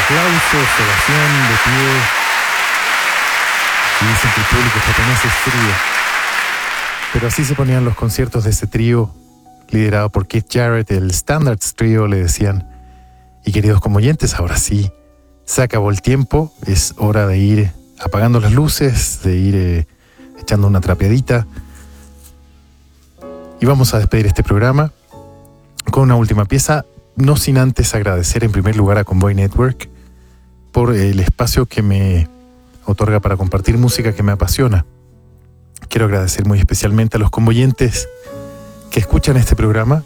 aplausos, ovación de pie. Y dicen que el público japonés es frío. Pero así se ponían los conciertos de ese trío, liderado por Keith Jarrett, el Standards Trio, le decían. Y queridos conmoyentes, ahora sí, se acabó el tiempo, es hora de ir apagando las luces, de ir echando una trapeadita. Y vamos a despedir este programa con una última pieza, no sin antes agradecer en primer lugar a Convoy Network por el espacio que me otorga para compartir música que me apasiona. Quiero agradecer muy especialmente a los convoyentes que escuchan este programa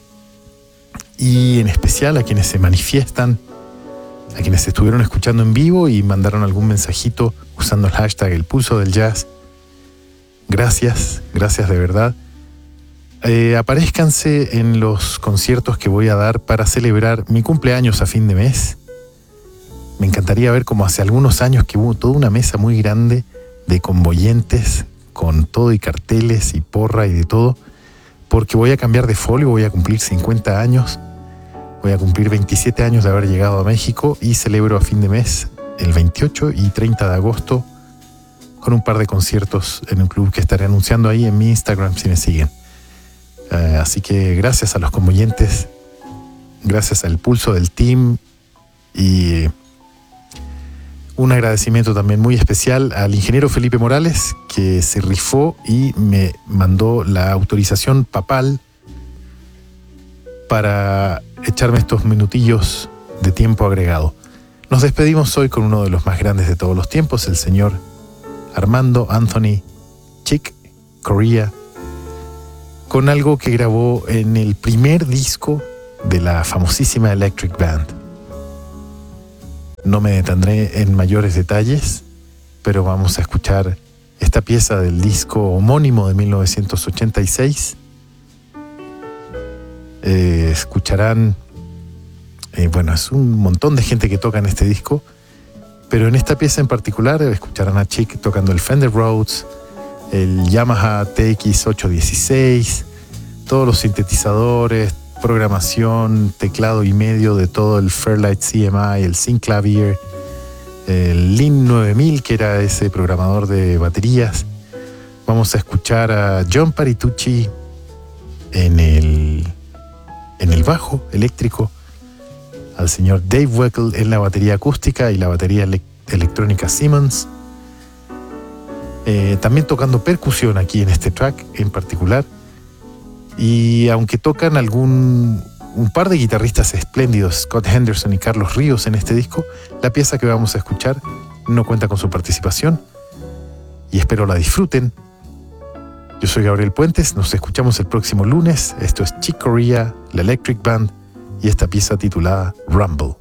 y en especial a quienes se manifiestan, a quienes estuvieron escuchando en vivo y mandaron algún mensajito usando el hashtag El Pulso del Jazz. Gracias, gracias de verdad. Aparézcanse en los conciertos que voy a dar para celebrar mi cumpleaños a fin de mes. Me encantaría ver como hace algunos años que hubo toda una mesa muy grande de convoyentes con todo y carteles y porra y de todo, porque voy a cambiar de folio, voy a cumplir 50 años, voy a cumplir 27 años de haber llegado a México y celebro a fin de mes el 28 y 30 de agosto con un par de conciertos en un club que estaré anunciando ahí en mi Instagram si me siguen. Así que gracias a los convoyentes, gracias al pulso del team y un agradecimiento también muy especial al ingeniero Felipe Morales, que se rifó y me mandó la autorización papal para echarme estos minutillos de tiempo agregado. Nos despedimos hoy con uno de los más grandes de todos los tiempos, el señor Armando Anthony Chick Corea, con algo que grabó en el primer disco de la famosísima Electric Band. No me detendré en mayores detalles, pero vamos a escuchar esta pieza del disco homónimo de 1986. Escucharán, es un montón de gente que toca en este disco, pero en esta pieza en particular escucharán a Chick tocando el Fender Rhodes, el Yamaha TX816, todos los sintetizadores, programación, teclado y medio de todo el Fairlight CMI, el Synclavier, el Lin 9000, que era ese programador de baterías. Vamos a escuchar a John Paritucci en el bajo eléctrico, al señor Dave Weckl en la batería acústica y la batería electrónica Simmons. También tocando percusión aquí en este track en particular. Y aunque tocan un par de guitarristas espléndidos, Scott Henderson y Carlos Ríos en este disco, la pieza que vamos a escuchar no cuenta con su participación y espero la disfruten. Yo soy Gabriel Puentes, nos escuchamos el próximo lunes. Esto es Chick Corea, la Electric Band y esta pieza titulada Rumble.